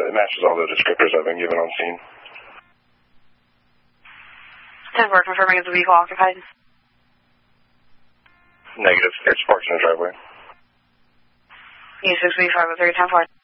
it matches all the descriptors I've been given on scene. 10-4, confirming it's a vehicle occupied. Negative. It's parked in the driveway. E6B503, 10-4.